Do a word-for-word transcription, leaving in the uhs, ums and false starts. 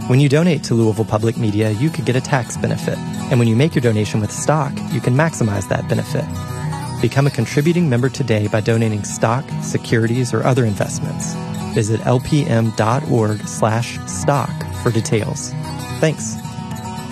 When you donate to Louisville Public Media, you could get a tax benefit. And when you make your donation with stock, you can maximize that benefit. Become a contributing member today by donating stock, securities, or other investments. Visit lpm.org slash stock for details. Thanks.